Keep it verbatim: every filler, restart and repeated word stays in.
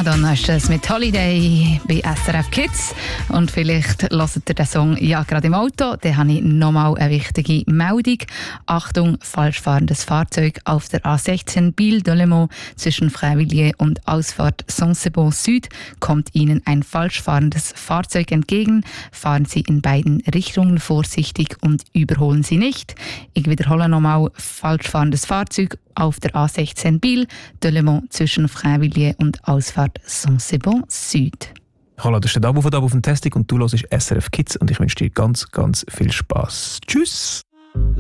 Madonna ist es mit Holiday bei S R F Kids. Und vielleicht hört ihr den Song ja gerade im Auto. Dann habe ich nochmal eine wichtige Meldung. Achtung, falsch fahrendes Fahrzeug auf der A sechzehn Biel-Delemont zwischen Freivilliers und Ausfahrt Saint-Sebon Süd kommt Ihnen ein falsch fahrendes Fahrzeug entgegen. Fahren Sie in beiden Richtungen vorsichtig und überholen Sie nicht. Ich wiederhole nochmal, falsch fahrendes Fahrzeug auf der A sechzehn Biel-Delemont zwischen Freivilliers und Ausfahrt Saint-Sebon Süd. Hallo, das ist der Dabo von Dabo Fantastic und du hörst S R F Kids und ich wünsche dir ganz, ganz viel Spass. Tschüss!